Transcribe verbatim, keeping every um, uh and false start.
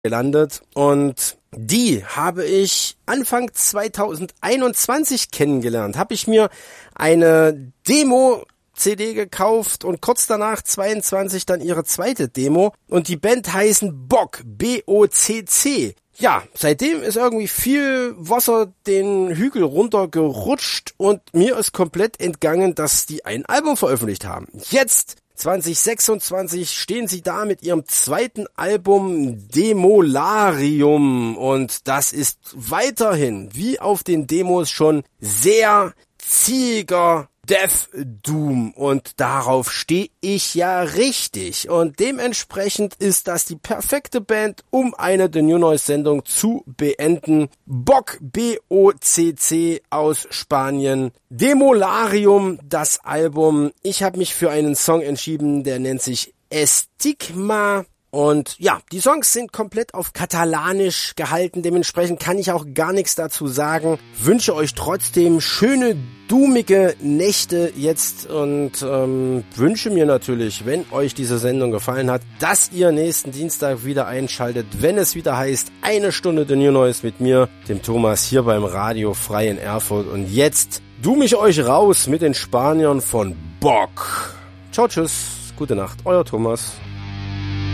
gelandet und die habe ich Anfang zwanzig einundzwanzig kennengelernt. Habe ich mir eine Demo-C D gekauft und kurz danach zweiundzwanzig dann ihre zweite Demo und die Band heißen Bock, B O C C. Ja, seitdem ist irgendwie viel Wasser den Hügel runtergerutscht und mir ist komplett entgangen, dass die ein Album veröffentlicht haben. Jetzt zwanzig sechsundzwanzig stehen sie da mit ihrem zweiten Album Demolarium und das ist weiterhin, wie auf den Demos schon, sehr ziehiger Death Doom und darauf stehe ich ja richtig und dementsprechend ist das die perfekte Band, um eine The New Noise Sendung zu beenden. Bock, B O C C aus Spanien, Demolarium, das Album. Ich habe mich für einen Song entschieden, der nennt sich Estigma. Und ja, die Songs sind komplett auf Katalanisch gehalten, dementsprechend kann ich auch gar nichts dazu sagen. Wünsche euch trotzdem schöne, dummige Nächte jetzt und ähm, wünsche mir natürlich, wenn euch diese Sendung gefallen hat, dass ihr nächsten Dienstag wieder einschaltet, wenn es wieder heißt, eine Stunde The New Noise mit mir, dem Thomas, hier beim Radio Frei in Erfurt. Und jetzt dumm ich euch raus mit den Spaniern von Bock. Ciao, tschüss, gute Nacht, euer Thomas.